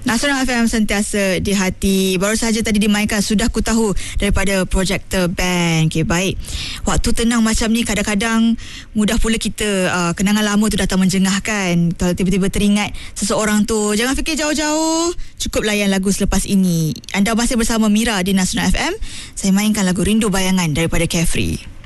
Nasional FM sentiasa di hati. Baru saja tadi dimainkan Sudah Ku Tahu daripada Projector Band. Okay, baik. Waktu tenang macam ni kadang-kadang mudah pula kita kenangan lama tu datang menjengahkan. Kalau tiba-tiba teringat seseorang tu, jangan fikir jauh-jauh. Cukup layan lagu selepas ini. Anda masih bersama Mira di Nasional FM. Saya mainkan lagu Rindu Bayangan daripada Carefree.